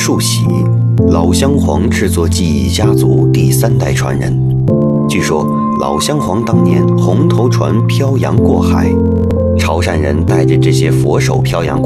树喜，老香黄制作技艺家族第3代传人。据说老香黄当年红头船漂洋过海，潮汕人带着这些佛手漂洋